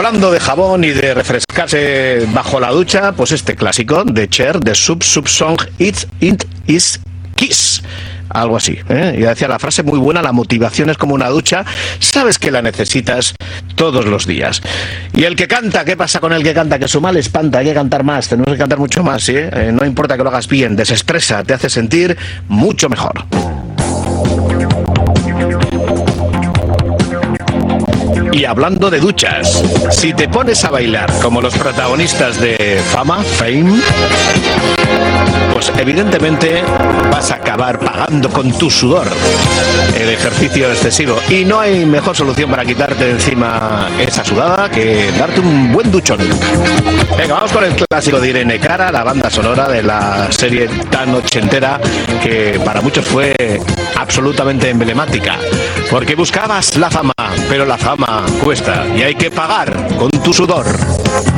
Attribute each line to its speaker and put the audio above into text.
Speaker 1: hablando de jabón y de refrescarse bajo la ducha, pues este clásico de Cher, de Sub Song, It Is Kiss. Algo así, ¿eh? Ya decía la frase muy buena, la motivación es como una ducha, sabes que la necesitas todos los días. Y el que canta, ¿qué pasa con el que canta? Que su mal espanta, hay que cantar más, tenemos que cantar mucho más, ¿sí? No importa que lo hagas bien, desestresa, te hace sentir mucho mejor. Y hablando de duchas, si te pones a bailar como los protagonistas de Fame, pues evidentemente vas a acabar pagando con tu sudor el ejercicio excesivo. Y no hay mejor solución para quitarte de encima esa sudada que darte un buen duchón. Venga, vamos con el clásico de Irene Cara, la banda sonora de la serie tan ochentera que para muchos fue absolutamente emblemática. Porque buscabas la fama, pero la fama cuesta y hay que pagar con tu sudor.